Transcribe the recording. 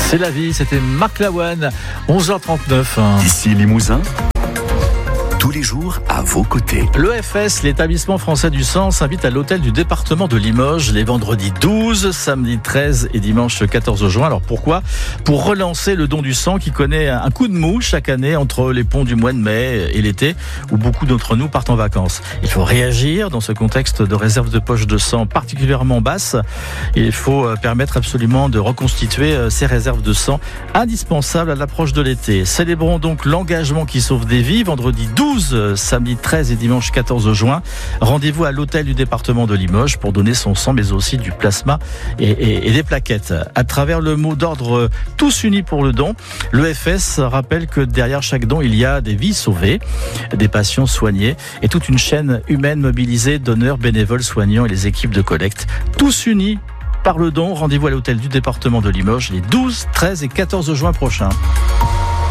C'est la vie, c'était Marc Lavoine, 11h39. Ici Limousin, tous les jours à vos côtés. L'EFS, l'établissement français du sang, s'invite à l'hôtel du département de Limoges les vendredis 12, samedi 13 et dimanche 14 juin. Alors pourquoi ? Pour relancer le don du sang qui connaît un coup de mou chaque année entre les ponts du mois de mai et l'été où beaucoup d'entre nous partent en vacances. Il faut réagir dans ce contexte de réserve de poche de sang particulièrement basse. Il faut permettre absolument de reconstituer ces réserves de sang indispensables à l'approche de l'été. Célébrons donc l'engagement qui sauve des vies. Vendredi 12, samedi 13 et dimanche 14 juin. Rendez-vous à l'hôtel du département de Limoges pour donner son sang, mais aussi du plasma et des plaquettes. À travers le mot d'ordre « Tous unis pour le don », l'EFS rappelle que derrière chaque don, il y a des vies sauvées, des patients soignés et toute une chaîne humaine mobilisée, donneurs, bénévoles, soignants et les équipes de collecte. Tous unis par le don. Rendez-vous à l'hôtel du département de Limoges les 12, 13 et 14 juin prochains.